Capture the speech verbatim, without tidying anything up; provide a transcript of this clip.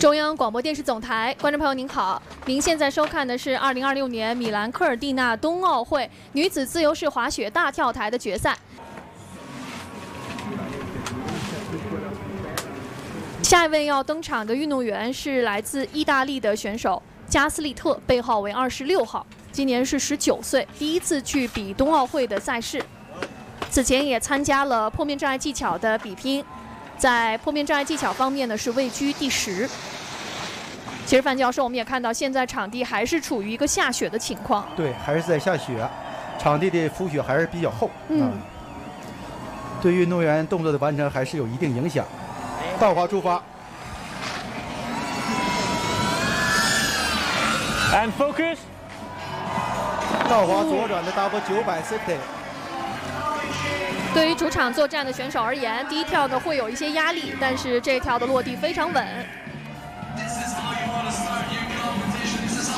中央广播电视总台，观众朋友您好，您现在收看的是二零二六年米兰科尔蒂纳冬奥会女子自由式滑雪大跳台的决赛。下一位要登场的运动员是来自意大利的选手加斯利特，背号为二十六号，今年是十九岁，第一次去比冬奥会的赛事。此前也参加了坡面障碍技巧的比拼。 在坡面障碍技巧方面呢，是位居第十。其实范教授，我们也看到，现在场地还是处于一个下雪的情况。 对，还是在下雪，场地的浮雪还是比较厚。 嗯， 啊、对运动员动作的完成还是有一定影响。倒滑出发 ，and focus， 倒滑左转的 double 九百 sixty。 对于主场作战的选手而言，第一跳呢会有一些压力，但是这一跳的落地非常稳。